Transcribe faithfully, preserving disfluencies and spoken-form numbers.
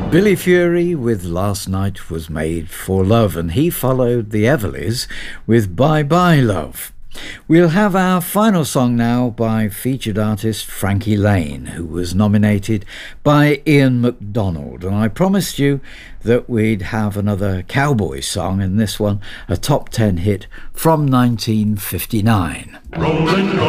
Billy Fury with Last Night Was Made for Love, and he followed the Everlys with Bye Bye Love. We'll have our final song now by featured artist Frankie Laine, who was nominated by Ian MacDonald, and I promised you that we'd have another cowboy song, and this one a top ten hit from nineteen fifty-nine. Rolling, rolling.